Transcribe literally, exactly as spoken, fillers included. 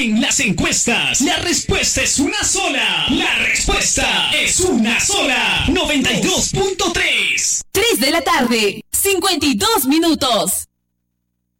En las encuestas, la respuesta es una sola. La respuesta es una sola. noventa y dos punto tres. tres de la tarde, cincuenta y dos minutos.